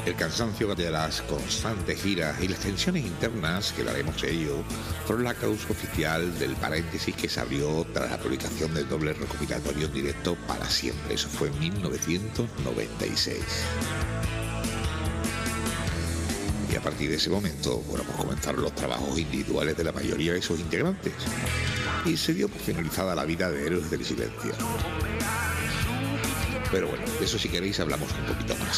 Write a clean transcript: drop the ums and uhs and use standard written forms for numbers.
El cansancio de las constantes giras y las tensiones internas que daremos ello fueron la causa oficial del paréntesis que se abrió tras la publicación del doble recopilatorio en directo Para Siempre. Eso fue en 1996. Y a partir de ese momento, pues comenzaron los trabajos individuales de la mayoría de sus integrantes. Y se dio por finalizada la vida de Héroes del Silencio. Pero bueno, de eso si queréis hablamos un poquito más.